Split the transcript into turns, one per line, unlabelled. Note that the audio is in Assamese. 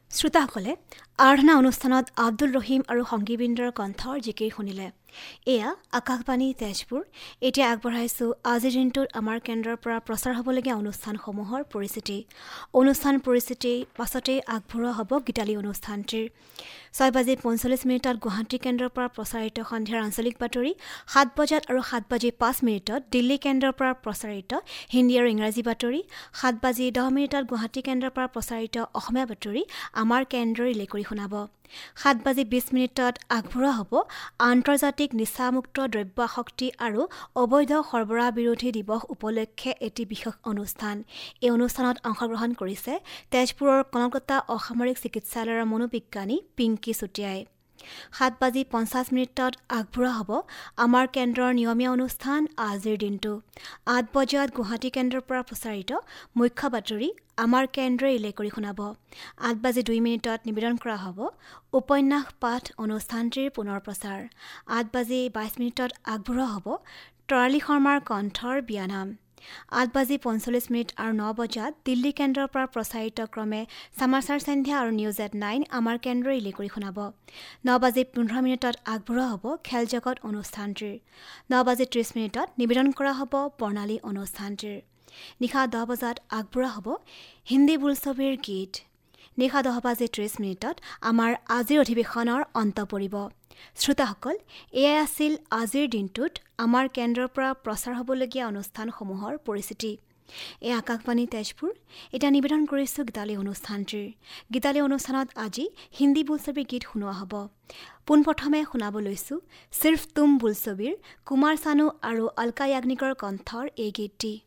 শ্ৰোতাসকলে আৰাধনা অনুষ্ঠানত আব্দুল ৰহিম আৰু সংগীবৃন্দৰ কণ্ঠৰ জিকিৰ শুনিলে। এয়া আকাশবাণী তেজপুৰ। এতিয়া আগবঢ়াইছোঁ আজিৰ দিনটোত আমাৰ কেন্দ্ৰৰ পৰা প্ৰচাৰ হ'বলগীয়া অনুষ্ঠানসমূহৰ পৰিচিতি। অনুষ্ঠান পৰিচিতিৰ পাছতেই আগবঢ়োৱা হ'ব গীতালি অনুষ্ঠানটিৰ। 6:45 গুৱাহাটী কেন্দ্ৰৰ পৰা প্ৰচাৰিত সন্ধিয়াৰ আঞ্চলিক বাতৰি, 7 বজাত আৰু 7:05 দিল্লী কেন্দ্ৰৰ পৰা প্ৰচাৰিত হিন্দী আৰু ইংৰাজী বাতৰি, 7:10 গুৱাহাটী কেন্দ্ৰৰ পৰা প্ৰচাৰিত অসমীয়া বাতৰি আমাৰ কেন্দ্ৰই ৰিলে কৰি শুনাব। 7:20 আগবঢ়োৱা হ'ব আন্তৰ্জাতিক নিচামুক্ত দ্ৰব্য আসক্তি আৰু অবৈধ সৰবৰাহ বিৰোধী দিৱস উপলক্ষে এটি বিশেষ অনুষ্ঠান। এই অনুষ্ঠানত অংশগ্ৰহণ কৰিছে তেজপুৰৰ কনকলতা অসামৰিক চিকিৎসালয়ৰ মনোবিজ্ঞানী পিংকী চুতীয়াই। 7:50 আগবঢ়োৱা হ'ব আমাৰ কেন্দ্ৰৰ নিয়মীয়া অনুষ্ঠান আজিৰ দিনটো। 8 বজাত গুৱাহাটী কেন্দ্ৰৰ পৰা প্ৰচাৰিত মুখ্য বাতৰি আমাৰ কেন্দ্ৰই ৰিলে কৰি শুনাব। 8:02 নিবেদন কৰা হ'ব উপন্যাস পাঠ অনুষ্ঠানটিৰ পুনৰ প্ৰচাৰ। 8:22 আগবঢ়োৱা হ'ব তৰালী শৰ্মাৰ কণ্ঠৰ বিয়ানাম। 8:45 আৰু 9 বজাত দিল্লী কেন্দ্ৰৰ পৰা প্ৰচাৰিত ক্ৰমে সমাচাৰ সন্ধ্যা আৰু নিউজ এট 9 আমাৰ কেন্দ্ৰই ৰিলে কৰি শুনাব। 9:15 আগবঢ়োৱা হ'ব খেল জগত অনুষ্ঠানটিৰ। 9:30 নিবেদন কৰা হ'ব প্ৰণালী অনুষ্ঠানটিৰ। নিশা 10 বজাত আগবঢ়োৱা হ'ব হিন্দী বোলছবিৰ গীত। নিশা 10:30 আমাৰ আজিৰ অধিৱেশনৰ অন্ত পৰিব। শ্ৰোতাসকল, এয়াই আছিল আজিৰ দিনটোত আমাৰ কেন্দ্ৰৰ পৰা প্ৰচাৰ হ'বলগীয়া অনুষ্ঠানসমূহৰ পৰিচিতি। এই আকাশবাণী তেজপুৰ। এতিয়া নিবেদন কৰিছোঁ গীতালি অনুষ্ঠানটিৰ। গীতালি অনুষ্ঠানত আজি হিন্দী বোলছবিৰ গীত শুনোৱা হ'ব। পোনপ্ৰথমে শুনাব লৈছোঁ সিৰ্ফ তুম বোলছবিৰ কুমাৰ চানু আৰু অলকা য়াগনিকৰ কণ্ঠৰ এই গীতটি।